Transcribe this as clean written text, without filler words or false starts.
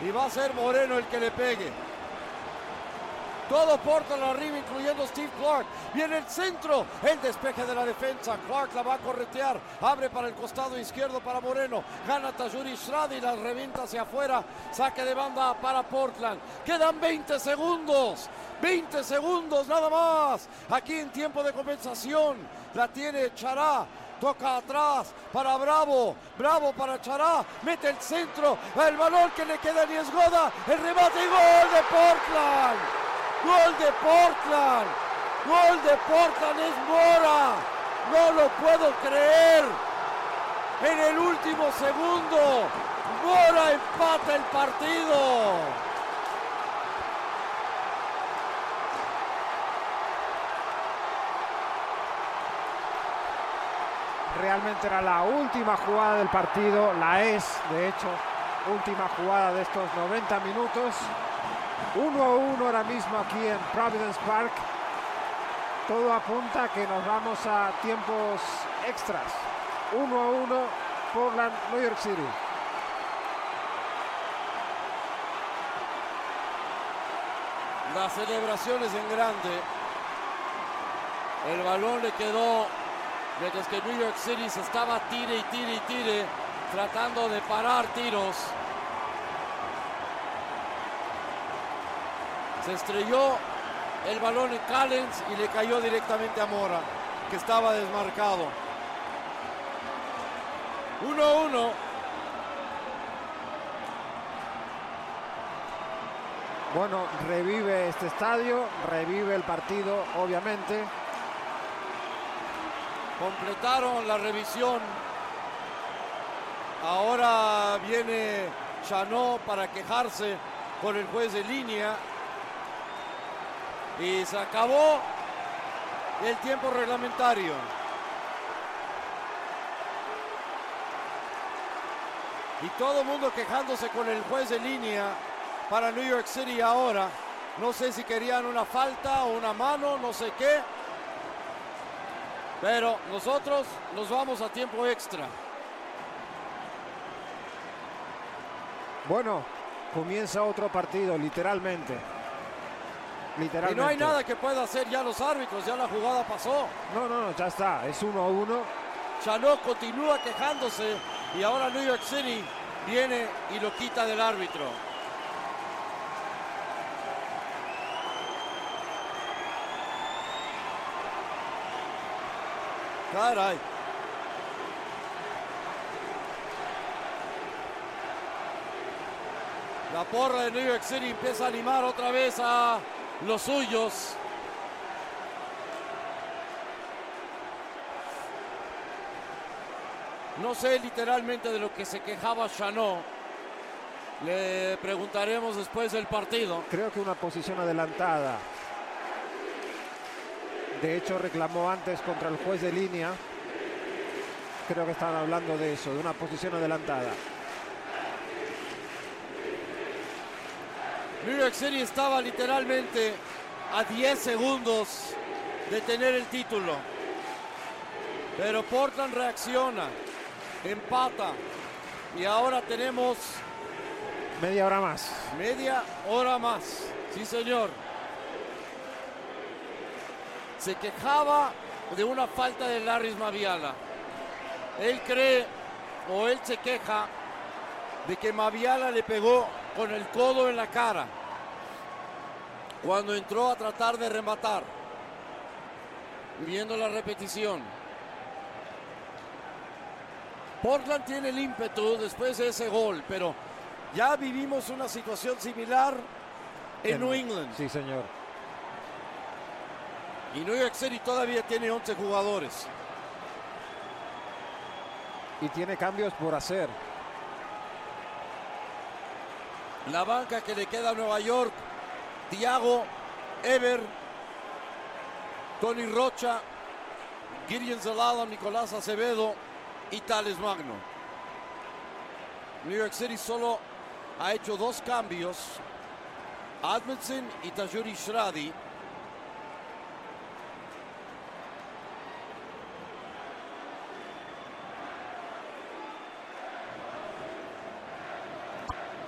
y va a ser Moreno el que le pegue. Todo Portland arriba, incluyendo Steve Clark. Viene el centro, el despeje de la defensa. Clark la va a corretear, abre para el costado izquierdo para Moreno. Gana Tajouri Shradi y la revienta hacia afuera. Saque de banda para Portland. Quedan 20 segundos. 20 segundos nada más. Aquí en tiempo de compensación. La tiene Chará. Toca atrás para Bravo. Bravo para Chará. Mete el centro. El balón que le queda a Niezgoda. El remate y gol de Portland. Gol de Portland. Gol de Portland, es Mora. No lo puedo creer. En el último segundo, Mora empata el partido. Realmente era la última jugada del partido, de hecho, última jugada de estos 90 minutos. 1-1 ahora mismo aquí en Providence Park. Todo apunta a que nos vamos a tiempos extras. 1-1 Portland, New York City. Las celebraciones en grande. El balón le quedó, mientras que New York City se estaba tire y tire y tire, tratando de parar tiros. Se estrelló el balón en Callens y le cayó directamente a Mora, que estaba desmarcado. 1-1. Bueno, revive este estadio, revive el partido, obviamente. Completaron la revisión. Ahora viene Chanot para quejarse con el juez de línea. Y se acabó el tiempo reglamentario. Y todo el mundo quejándose con el juez de línea para New York City ahora. No sé si querían una falta o una mano, no sé qué. Pero nosotros nos vamos a tiempo extra. Bueno, comienza otro partido, literalmente. Y no hay nada que pueda hacer ya los árbitros, ya la jugada pasó. No, ya está, es 1-1. Chanot continúa quejándose y ahora New York City viene y lo quita del árbitro. Caray. La porra de New York City empieza a animar otra vez a los suyos. No sé literalmente de lo que se quejaba Chanot. Le preguntaremos después del partido. Creo que una posición adelantada. De hecho, reclamó antes contra el juez de línea. Creo que estaban hablando de eso, de una posición adelantada. New York City estaba literalmente a 10 segundos de tener el título. Pero Portland reacciona, empata y ahora tenemos media hora más. Media hora más, sí señor. Se quejaba de una falta de Larrys Maviala. Él cree, o él se queja, de que Maviala le pegó con el codo en la cara cuando entró a tratar de rematar. Viendo la repetición, Portland tiene el ímpetu después de ese gol, pero ya vivimos una situación similar en New England. Sí, señor. Y New York City todavía tiene 11 jugadores. Y tiene cambios por hacer. La banca que le queda a Nueva York: Thiago, Ever, Tony Rocha, Gideon Zelalem, Nicolás Acevedo y Tales Magno. New York City solo ha hecho 2 cambios: Admundson y Tajouri Shradi.